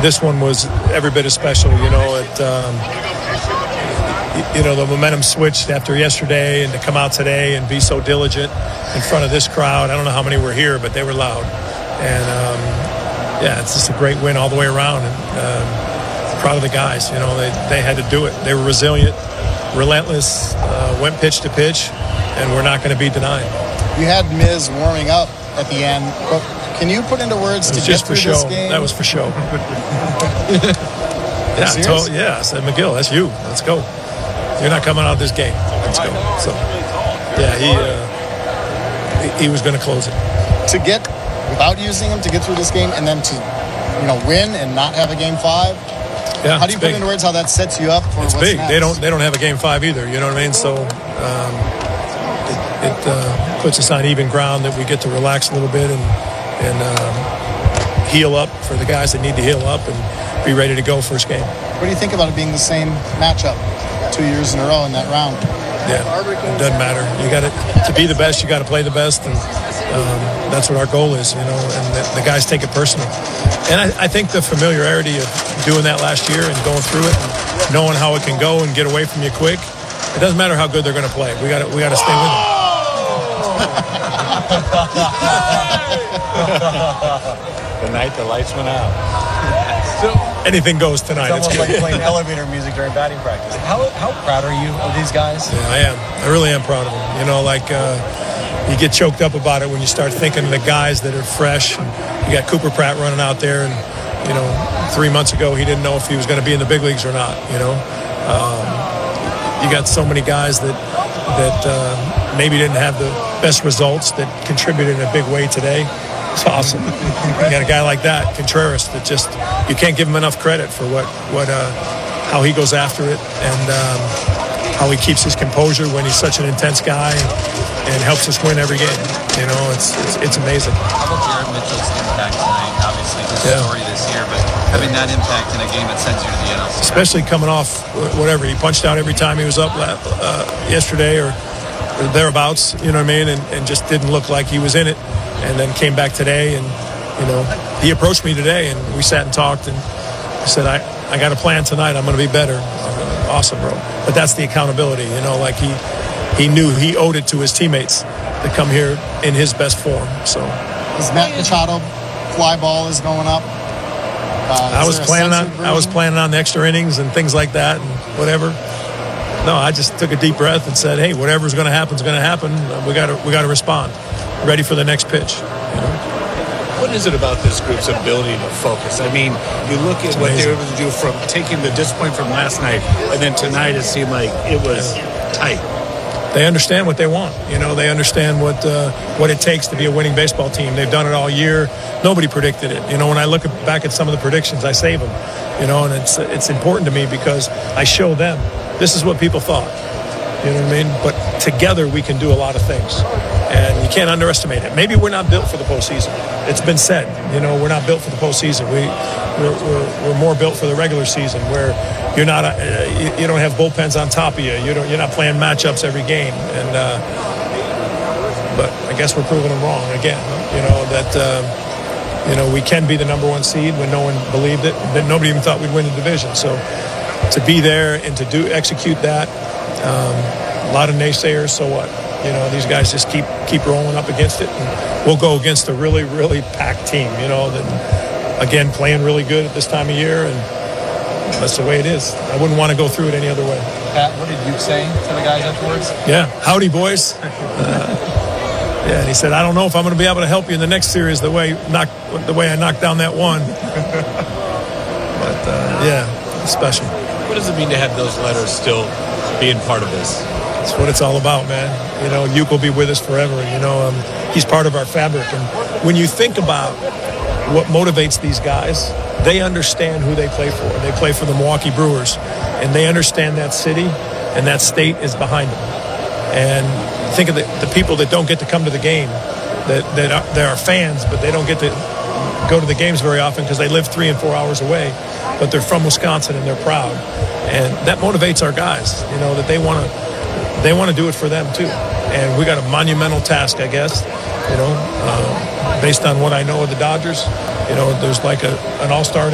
this one was every bit as special. The momentum switched after yesterday, and to come out today and be so diligent in front of this crowd. I don't know how many were here, but they were loud. And, it's just a great win all the way around. And proud of the guys. They had to do it. They were resilient, relentless, went pitch to pitch, and we're not going to be denied. You had Miz warming up at the end, but can you put into words to get through this game? That was for show. I said, McGill, that's you. Let's go. You're not coming out of this game. Let's go. So, he was going to close it. To get, without using him, to get through this game and then to, win and not have a Game 5. Yeah, how do you put into words how that sets you up for it's what's big. next? They don't have a Game 5 either. You know what I mean? So it puts us on even ground that we get to relax a little bit and heal up for the guys that need to heal up and be ready to go first game. What do you think about it being the same matchup 2 years in a row in that round? Yeah, it doesn't matter. You got to be the best. You got to play the best, and that's what our goal is. And the guys take it personal. And I think the familiarity of doing that last year and going through it, and knowing how it can go and get away from you quick. It doesn't matter how good they're going to play. We got to stay with them. The night the lights went out. So anything goes tonight. It's almost like playing elevator music during batting practice. How proud are you of these guys? Yeah, I am. I really am proud of them. You get choked up about it when you start thinking of the guys that are fresh. You got Cooper Pratt running out there, and 3 months ago he didn't know if he was going to be in the big leagues or not. You got so many guys that maybe didn't have the best results that contributed in a big way today. It's awesome. You got a guy like that, Contreras, that just you can't give him enough credit for how he goes after it and how he keeps his composure when he's such an intense guy and helps us win every game. It's amazing. How about Jared Mitchell's impact tonight? Obviously, his story this year, but having that impact in a game that sends you to the NLCS. Especially coming off whatever. He punched out every time he was up yesterday or thereabouts, you know what I mean, and just didn't look like he was in it. And then came back today, and he approached me today, and we sat and talked, and he said, I got a plan tonight. I'm going to be better. Awesome, bro. But that's the accountability, he knew he owed it to his teammates to come here in his best form. So his Matt Machado fly ball is going up. I was planning on the extra innings and things like that and whatever. No, I just took a deep breath and said, hey, whatever's going to happen is going to happen. We got to respond. Ready for the next pitch. What is it about this group's ability to focus? I mean, you look at what they were able to do from taking the disappointment from last night, and then tonight it seemed like it was tight. They understand what they want. They understand what it takes to be a winning baseball team. They've done it all year. Nobody predicted it. When I look back at some of the predictions, I save them. And it's important to me because I show them this is what people thought. You know what I mean? But together we can do a lot of things. And you can't underestimate it. Maybe we're not built for the postseason. It's been said, we're not built for the postseason. We're more built for the regular season, where you're not you don't have bullpens on top of you. You're not playing matchups every game. And but I guess we're proving them wrong again. That we can be the number one seed when no one believed it. That nobody even thought we'd win the division. So to be there and to execute that, a lot of naysayers. So what? These guys just keep rolling up against it, and we'll go against a really, really packed team, that, again, playing really good at this time of year, and that's the way it is. I wouldn't want to go through it any other way. Pat, what did you say to the guys afterwards? Yeah, howdy, boys. And he said, I don't know if I'm going to be able to help you in the next series the way I knocked down that one. But, it's special. What does it mean to have those letters still being part of this? That's what it's all about, man. Uke will be with us forever. He's part of our fabric. And when you think about what motivates these guys, they understand who they play for. They play for the Milwaukee Brewers, and they understand that city and that state is behind them. And think of the people that don't get to come to the game, that are fans, but they don't get to go to the games very often because they live 3 and 4 hours away, but they're from Wisconsin and they're proud. And that motivates our guys, that they want to do it for them too. And we got a monumental task, I guess, based on what I know of the Dodgers. There's like an all-star